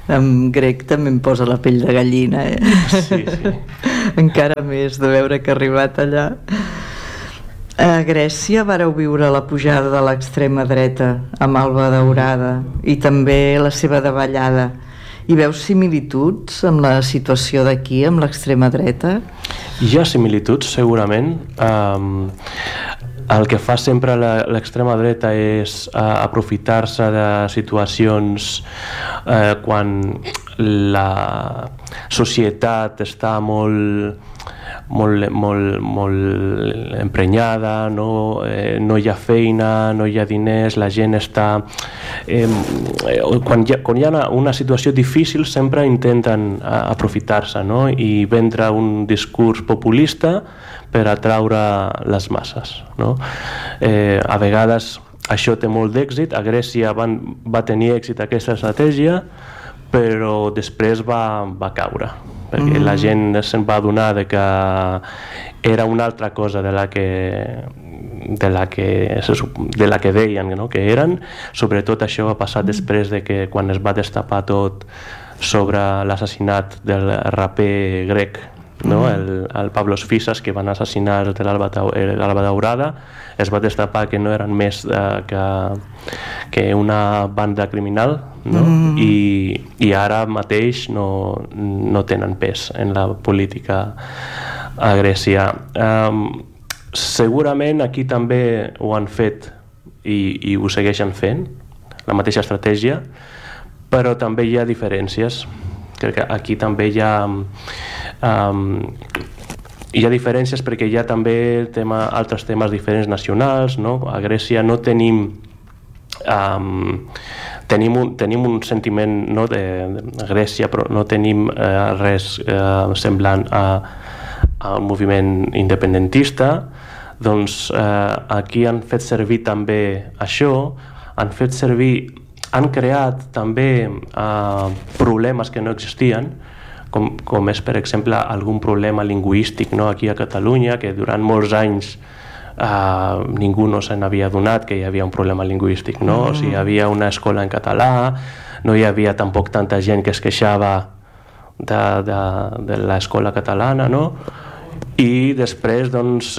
En grec també em posa la pell de gallina, Sí. Encara més de veure que ha arribat allà. A Grècia vareu viure la pujada de l'extrema dreta amb Alba Daurada i també la seva davallada. Hi veus similituds amb la situació d'aquí, amb l'extrema dreta? Hi ha similituds, segurament. El que fa sempre l'extrema dreta és aprofitar-se de situacions quan la societat està molt emprenyada, no hi ha feina, no hi ha diners, la gent està... Quan hi ha una situació difícil sempre intenten aprofitar-se, no? I vendre un discurs populista per atraure les masses, no? A vegades això té molt d'èxit. A Grècia va tenir èxit aquesta estratègia, però després va caure, perquè la gent se'n va adonar que era una altra cosa de la que deien, no? Que eren. Sobretot això va passar després de que quan es va destapar tot sobre l'assassinat del raper grec, no? El Pavlos Fyssas, que van assassinar de l'Alba Daurada, es va destapar que no eren més que una banda criminal, no? I ara mateix no tenen pes en la política a Grècia. Segurament aquí també ho han fet i ho segueixen fent, la mateixa estratègia, però també hi ha diferències. Crec que aquí també hi ha diferències perquè hi ha també altres temes diferents nacionals, no? A Grècia no tenim un sentiment, no, de Grècia, però no tenim res semblant al moviment independentista. Doncs aquí han fet servir també això, han creat també problemes que no existien, com és, per exemple, algun problema lingüístic, no? Aquí a Catalunya, que durant molts anys ningú no se n'havia adonat que hi havia un problema lingüístic, no? O sigui, hi havia una escola en català, no hi havia tampoc tanta gent que es queixava de l'escola catalana, no? I després, doncs,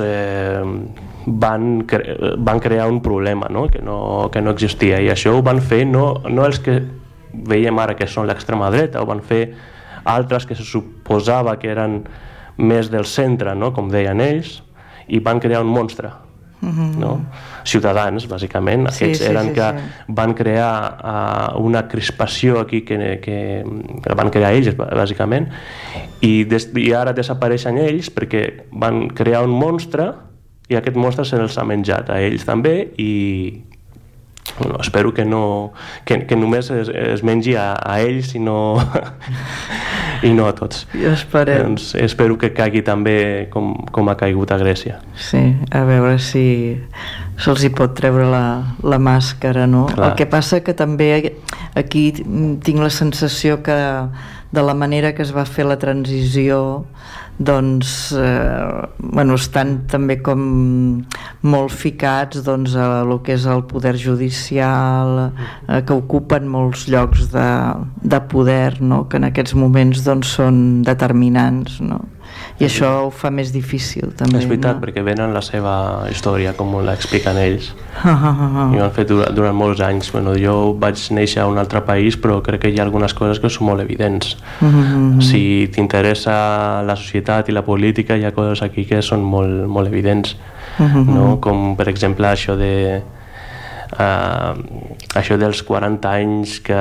van crear un problema, no? Que no existia, i això ho van fer no els que veiem ara que són l'extrema dreta, ho van fer altres que se suposava que eren més del centre, no? Com deien ells, i van crear un monstre, no? Ciutadans, bàsicament, aquests eren que van crear una crispació aquí que van crear ells, bàsicament, i ara desapareixen ells perquè van crear un monstre i aquest monstre se'ls ha menjat a ells també, i bueno, espero que només es mengi a ells i no a tots. Esperem. Doncs espero que caigui també com ha caigut a Grècia. Sí, a veure si se'ls hi pot treure la màscara, no? Clar. El que passa que també aquí tinc la sensació que de la manera que es va fer la transició, doncs estan també com molt ficats doncs a lo que és el poder judicial, que ocupen molts llocs de poder, no? Que en aquests moments doncs són determinants, no? I això ho fa més difícil també. És veritat, no? Perquè venen la seva història com l'expliquen ells. I ho han fet durant molts anys. Bueno, jo vaig néixer a un altre país, però crec que hi ha algunes coses que són molt evidents. Si t'interessa la societat i la política, hi ha coses aquí que són molt, molt evidents, no? Com per exemple això dels 40 anys que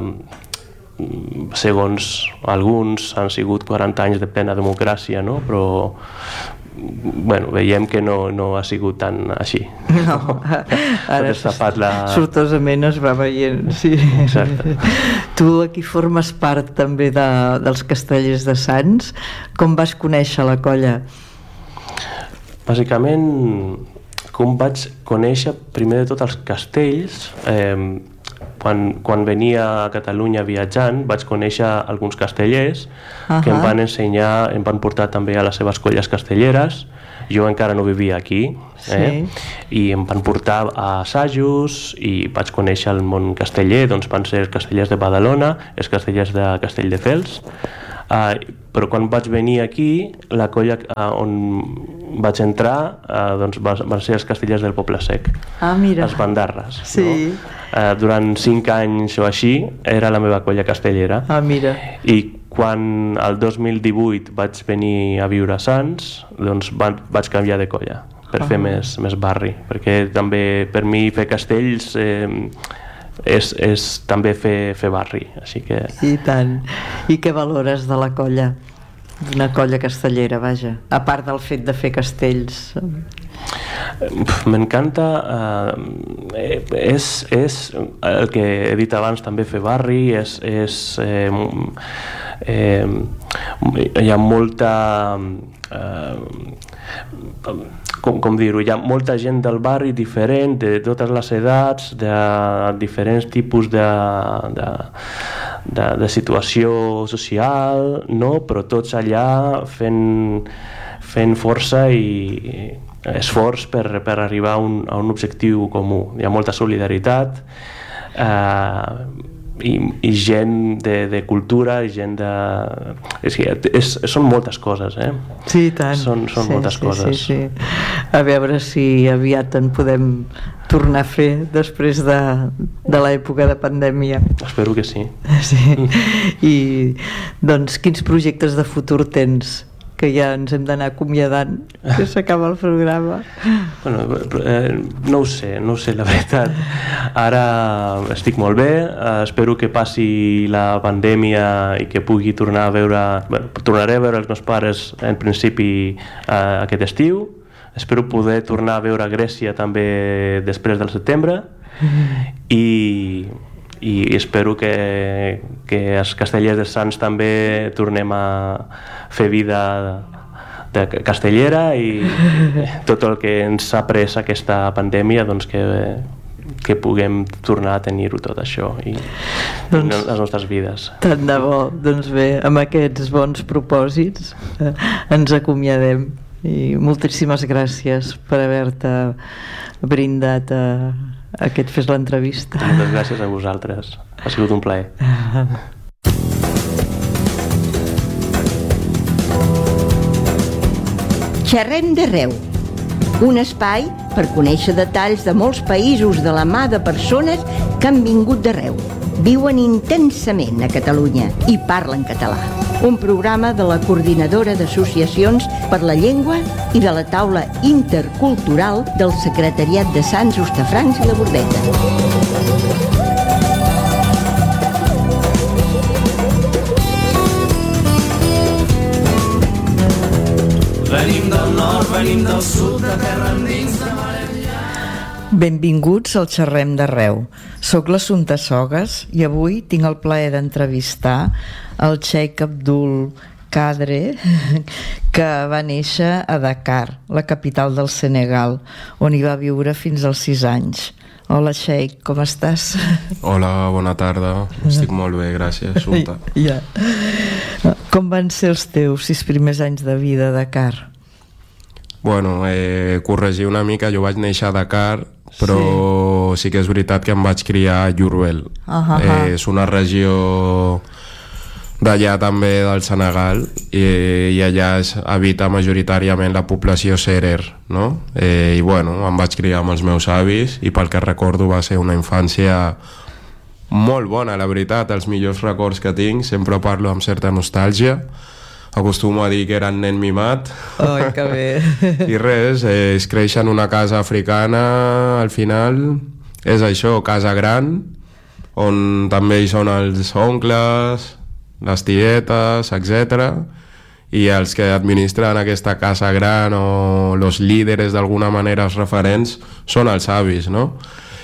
segons alguns han sigut 40 anys de plena democràcia, no? Però bueno, veiem que no ha sigut tan així. No, ara sortosament es va veient, sí. Exacte. Tu aquí formes part també dels Castellers de Sants. Com vas conèixer la colla? Bàsicament, com vaig conèixer primer de tot els castells, quan venia a Catalunya viatjant vaig conèixer alguns castellers que em van ensenyar, em van portar també a les seves colles castelleres, Jo encara no vivia aquí, i em van portar a assajos i vaig conèixer el món casteller. Doncs van ser els castellers de Badalona, els castellers de Castelldefels, però quan vaig venir aquí, la colla on vaig entrar doncs van ser els castellers del Poble Sec, els bandarres. Sí. No? Durant 5 anys o així era la meva colla castellera. I quan el 2018 vaig venir a viure a Sants, doncs vaig canviar de colla per fer més barri, perquè també per mi fer castells és també fer barri, així que... I tant. I què valores de la colla? D'una colla castellera, vaja, a part del fet de fer castells. M'encanta, és el que he dit abans, també fer barri, hi ha molta... com dir-ho, hi ha molta gent del barri diferent, de totes les edats, de diferents tipus de situació social, no? Però tots allà fent força i esforç per arribar a un objectiu comú. Hi ha molta solidaritat, i gent de cultura, i gent de... són moltes coses, Sí, tant. Són moltes coses. Sí. A veure si aviat en podem tornar a fer després de l'època de pandèmia. Espero que sí. Sí. I doncs quins projectes de futur tens? Que ja ens hem d'anar acomiadant, que s'acaba el programa. Bueno, no ho sé, la veritat. Ara estic molt bé, espero que passi la pandèmia i que pugui tornar a veure... tornaré a veure els meus pares en principi aquest estiu. Espero poder tornar a veure Grècia també després del setembre, i espero que els castellers de Sants també tornem a fer vida de castellera, i tot el que ens ha pres aquesta pandèmia, doncs que puguem tornar a tenir-ho tot això i les nostres vides. Tant de bo. Doncs bé, amb aquests bons propòsits ens acomiadem, i moltíssimes gràcies per haver-te brindat a que et fes l'entrevista. Moltes gràcies a vosaltres, ha sigut un plaer. Xerrem d'arreu, un espai per conèixer detalls de molts països de la mà de persones que han vingut d'arreu, viuen intensament a Catalunya i parlen català. Un programa de la Coordinadora d'Associacions per la Llengua i de la Taula Intercultural del Secretariat de Sants, Hostafrancs i la Bordeta. Venim del nord, venim del sud, de terra endins, de mar enllà. Benvinguts al Xerrem d'Arreu. Soc l'Assumpta Sogas i avui tinc el plaer d'entrevistar el Cheikh Abdul Kadre, que va néixer a Dakar, la capital del Senegal, on hi va viure fins als 6 anys. Hola, Cheikh, com estàs? Hola, bona tarda. Estic molt bé, gràcies, Assumpta. Ja. Com van ser els teus 6 primers anys de vida a Dakar? Bueno, corregir una mica, jo vaig néixer a Dakar, però sí que és veritat que em vaig criar a Diourbel. És una regió d'allà també del Senegal, i allà habita majoritàriament la població serer, no? I bueno, em vaig criar amb els meus avis, i pel que recordo va ser una infància molt bona, la veritat. Els millors records que tinc, sempre parlo amb certa nostàlgia, acostumo a dir que era el nen mimat. Ai, que bé. I res, es creix en una casa africana, al final és això, casa gran, on també hi són els oncles, les tietes, etc. I els que administren aquesta casa gran, o los líderes d'alguna manera, els referents, són els avis, no?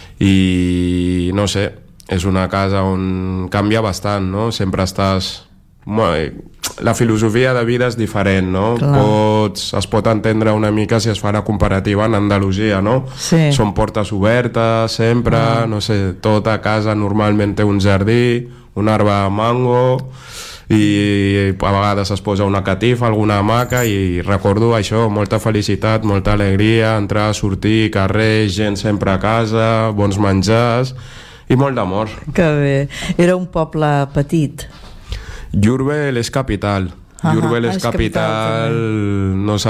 I no sé, és una casa on canvia bastant, no? Sempre estàs la filosofia de vida és diferent, no? Es pot entendre una mica si es fa la comparativa en Andalusia, no? Sí. Són portes obertes sempre, no sé, tota casa normalment té un jardí, un arbre de mango, i a vegades es posa una catifa, alguna hamaca, i recordo això, molta felicitat, molta alegria, entrar, sortir, carrer, gent sempre a casa, bons menjars i molt d'amor. Que bé. Era un poble petit? Llurbel és capital. Llurbel és capital, no